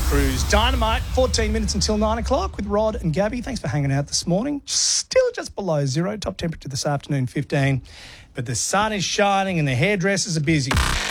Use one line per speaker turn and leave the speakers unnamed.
Cruise. Dynamite, 14 minutes until 9 o'clock with Rod and Gabby. Thanks for hanging out this morning. Still just below zero. Top temperature this afternoon, 15. But the sun is shining and the hairdressers are busy.